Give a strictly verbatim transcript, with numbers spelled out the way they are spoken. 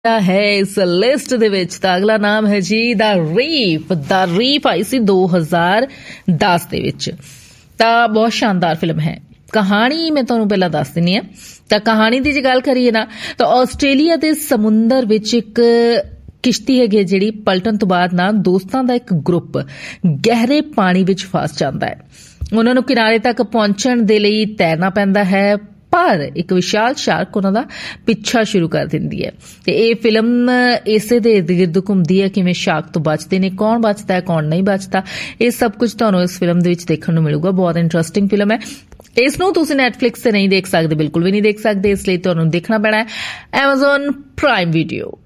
है इस लिस्ट दे विच तां अगला नाम है जी द रीफ। द रीफ आई सी दो हज़ार दस दे विच तां बहुत शानदार फिल्म है। कहानी मैं तुहानूं पहला दस दिंदी हां। तां कहानी दी जे गल करिए ना तां आस्ट्रेलिया दे समुंदर विच एक किश्ती है जिहड़ी पलटन तो बाद ना दोस्तां दा एक ग्रुप गहरे पानी विच फस जांदा है। उन्हां नूं किनारे तक पहुंचण दे लई तैरना पैंदा है पर एक विशाल शार्क उन्हां दा पिछा शुरू कर दिंदी है ते ये फिल्म इसे दे इर्द गिर्द घुमदी है किवें शार्क तो बचदे ने, कौन बचदा है कौन नहीं बचदा, ये सब कुछ तुहानूं इस फिल्म दे विच देखण नूं मिलूगा। बहुत इंटरस्टिंग फिल्म है। इसनूं तुसीं नैटफ्लिक्स ते नहीं देख सकदे, बिल्कुल भी नहीं देख सकदे, इसलिए तुहानूं देखना पैना है Amazon प्राइम वीडियो।